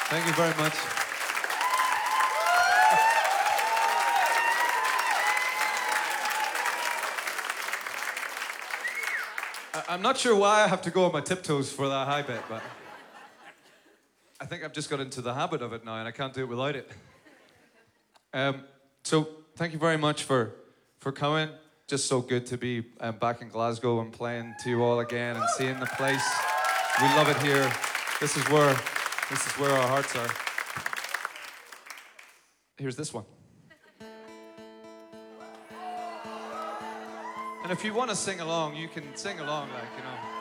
Thank you very much. I'm not sure why I have to go on my tiptoes for that high bit, but I think I've just got into the habit of it now and I can't do it without it. So thank you very much for coming. Just so good to be back in Glasgow and playing to you all again and seeing the place. We love it here. This is where our hearts are. Here's this one. And if you want to sing along, you can sing along, like, you know.